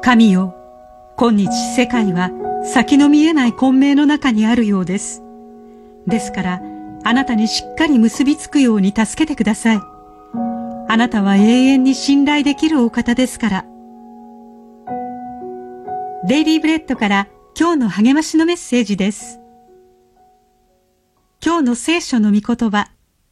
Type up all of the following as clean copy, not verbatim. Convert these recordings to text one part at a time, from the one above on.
神よ、今日世界は先の見えない混迷の中にあるようです。ですから、あなたにしっかり結びつくように助けてください。あなたは永遠に信頼できるお方ですから。デイリーブレッドから今日の励ましのメッセージです。今日の聖書の御言葉。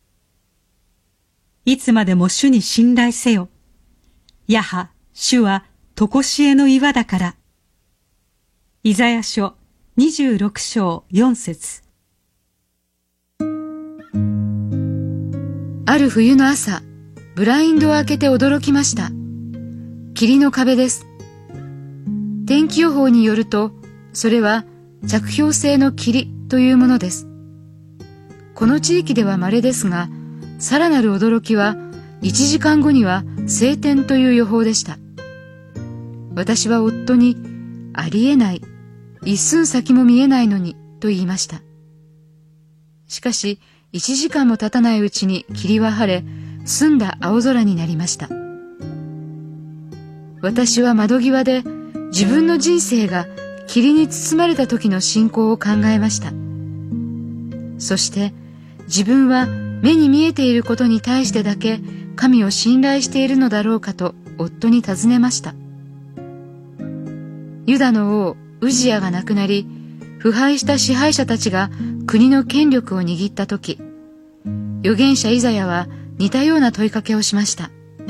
いつまでも主に信頼せよ。やは、主は常しえの岩だから。イザヤ書26章4節。 ある冬の朝、ブラインドを開けて驚きました。霧の壁です。天気予報によると、それは着氷性の霧というものです。この地域では稀ですが、さらなる驚きは、1時間後には晴天という予報でした。私は夫に、ありえない、一寸先も見えないのに、と言いました。しかし、1時間も経たないうちに霧は晴れ、澄んだ青空になりました。私は窓際で自分の人生が霧に包まれた時の信仰を考えました。そして自分は目に見えていることに対してだけ神を信頼しているのだろうかと夫に尋ねました。ユダの王ウジヤが亡くなり、腐敗した支配者たちが国の権力を握った時、預言者イザヤは似たような問いかけをしました。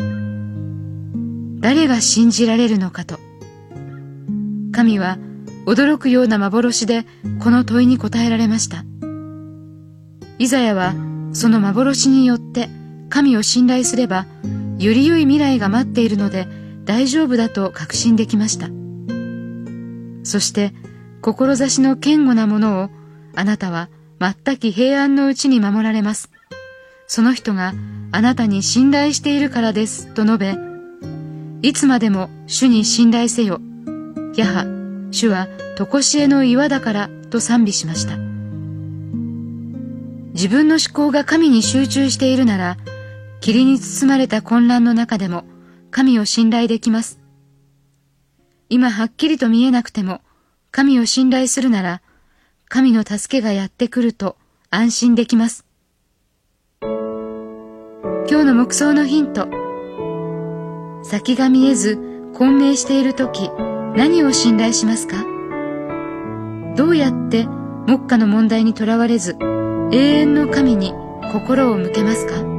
誰が信じられるのかと。神は驚くような幻でこの問いに答えられました。イザヤはその幻によって神を信頼すれば、より良い未来が待っているので大丈夫だと確信できました。そして志の堅固なものをあなたは全く平安のうちに守られます。その人があなたに信頼しているからですと述べ、いつまでも主に信頼せよ。やは、主は常しえの岩だからと賛美しました。自分の思考が神に集中しているなら、霧に包まれた混乱の中でも神を信頼できます。今はっきりと見えなくても、神を信頼するなら、神の助けがやってくると安心できます。今日の黙想のヒント。先が見えず混迷しているとき、何を信頼しますか？どうやって目下の問題にとらわれず、永遠の神に心を向けますか？